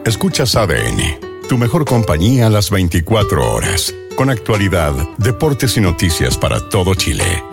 Escuchas ADN, tu mejor compañía a las 24 horas, con actualidad, deportes y noticias para todo Chile.